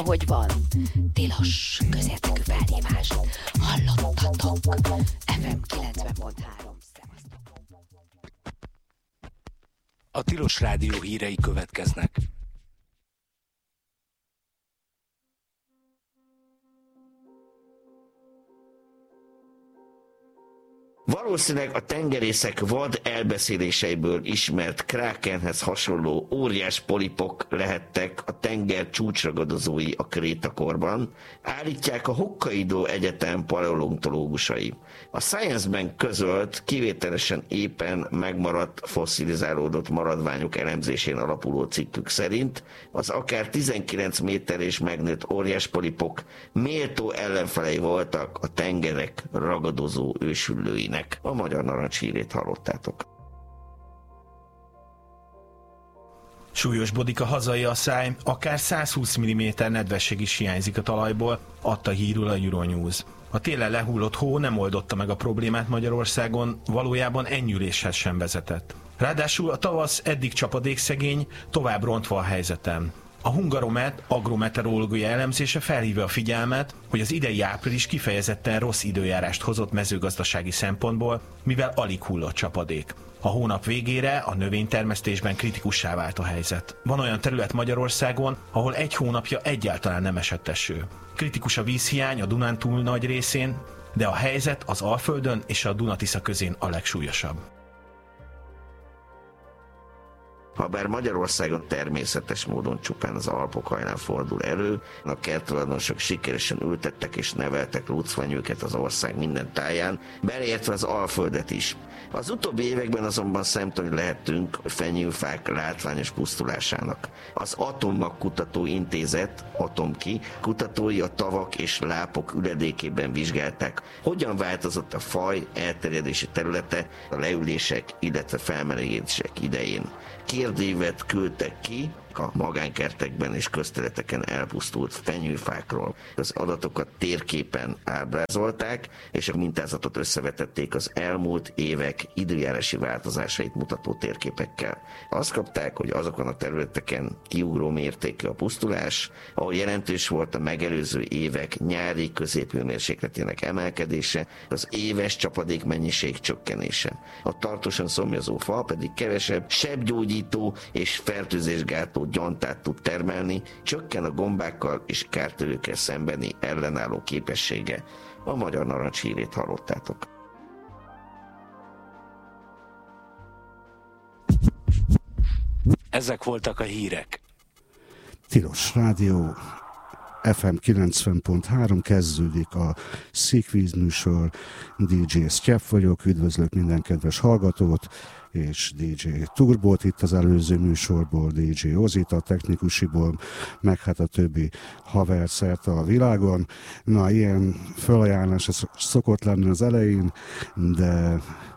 Hogy van tilos közértekű felhívást hallottatok. FM 90.3. A Tilos Rádió hírei következnek. Valószínűleg a tengerészek vad elbeszéléseiből ismert krákenhez hasonló óriás polipok lehettek a tenger csúcsragadozói a krétakorban, állítják a Hokkaido Egyetem paleontológusai. A Science-ben közölt, kivételesen éppen megmaradt fosszilizálódott maradványok elemzésén alapuló cikkük szerint az akár 19 méter és megnőtt óriás polipok méltó ellenfelei voltak a tengerek ragadozó ősüllőinek. A Magyar Narancs hírét hallottátok. Súlyosbodik a hazai asszály, akár 120 mm nedvesség is hiányzik a talajból, adta hírül a Euronews. A télen lehullott hó nem oldotta meg a problémát Magyarországon, valójában enyhüléshez sem vezetett. Ráadásul a tavasz eddig csapadékszegény, tovább rontva a helyzeten. A Hungaromet agrometeorológiai elemzése felhívja a figyelmet, hogy az idei április kifejezetten rossz időjárást hozott mezőgazdasági szempontból, mivel alig hullott csapadék. A hónap végére a növénytermesztésben kritikussá vált a helyzet. Van olyan terület Magyarországon, ahol egy hónapja egyáltalán nem esett eső. Kritikus a vízhiány a Dunántúl nagy részén, de a helyzet az Alföldön és a Duna-Tisza közén a legsúlyosabb. Habár Magyarországon természetes módon csupán az Alpok hajnán fordul elő, a kerttulajdonosok sikeresen ültettek és neveltek lucfenyőket az ország minden táján, beleértve az Alföldet is. Az utóbbi években azonban szemtanúi lehettünk a fenyőfák látványos pusztulásának. Az Atommag-kutató Intézet, Atomki kutatói a tavak és lápok üledékében vizsgálták, hogyan változott a faj elterjedési területe a leülések, illetve felmelegedések idején. Kérdévet küldtek ki a magánkertekben és közterületeken elpusztult fenyőfákról. Az adatokat térképen ábrázolták, és a mintázatot összevetették az elmúlt évek időjárási változásait mutató térképekkel. Azt kapták, hogy azokon a területeken kiugró mértékű a pusztulás, ahol jelentős volt a megelőző évek nyári középhőmérsékletének emelkedése, az éves csapadékmennyiség csökkenése. A tartósan szomjazó fa pedig kevesebb sebgyógyító és fertőzésgátoló gyantát tud termelni, csökken a gombákkal és kártevőkkel szembeni ellenálló képessége. A Magyar Narancs hírét hallottátok. Ezek voltak a hírek. Tilos Rádió, FM 90.3, kezdődik a Szikvíz műsor. DJ Sztyep vagyok, üdvözlök minden kedves hallgatót, és DJ Turbót itt az előző műsorból, DJ Ozit a technikusiból, meg hát a többi haver szerte a világon. Na, ilyen felajánlás szokott lenni az elején, de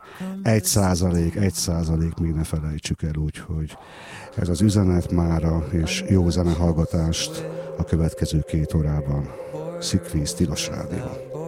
1% még ne felejtsük el, úgyhogy ez az üzenet mára, és jó zenehallgatást a következő 2 órában. Szikvíz, Tilos Rádió.